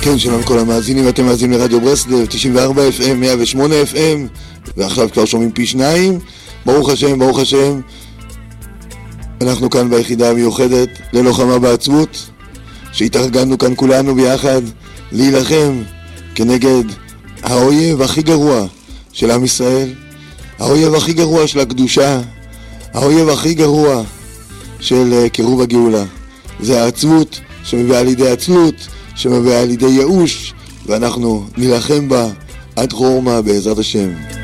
כן, שלום כל המאזינים, אתם מאזינים לרדיו ברסלב, 94 FM, 108 FM, ועכשיו כבר שומעים פי 2. ברוך השם, ברוך השם. אנחנו כאן ביחידה המיוחדת ללוחמה בעצמות, שהתארגנו כאן כולנו ביחד להילחם כנגד האויב הכי גרוע של עם ישראל, האויב הכי גרוע של הקדושה, האויב הכי גרוע של קירוב הגאולה. זה העצמות שמביאה לידי עצלות, שמביאה לידי ייאוש, ואנחנו נילחם בה עד חורמה בעזרת השם.